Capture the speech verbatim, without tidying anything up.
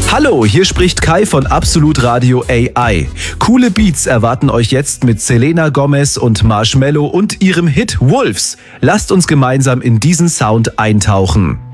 Hallo, hier spricht Kai von Absolut Radio A I. Coole Beats erwarten euch jetzt mit Selena Gomez und Marshmello und ihrem Hit Wolves. Lasst uns gemeinsam in diesen Sound eintauchen.